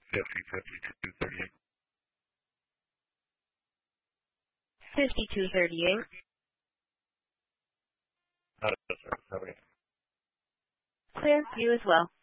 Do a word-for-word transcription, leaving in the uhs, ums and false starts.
fifty, fifty-two, thirty-eight. fifty-two thirty-eight. Not a service. How are you? Clear. You as well.